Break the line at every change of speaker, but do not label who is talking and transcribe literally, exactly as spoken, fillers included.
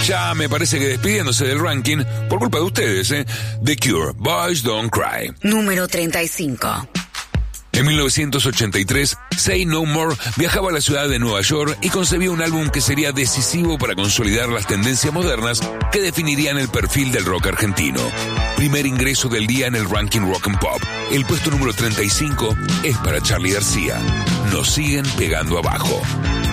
Ya me parece que despidiéndose del ranking, por culpa de ustedes, ¿eh? The Cure, Boys Don't Cry.
Número treinta y cinco.
En mil novecientos ochenta y tres, Say No More viajaba a la ciudad de Nueva York y concebió un álbum que sería decisivo para consolidar las tendencias modernas que definirían el perfil del rock argentino. Primer ingreso del día en el ranking Rock and Pop. El puesto número treinta y cinco es para Charly García. Nos siguen pegando abajo.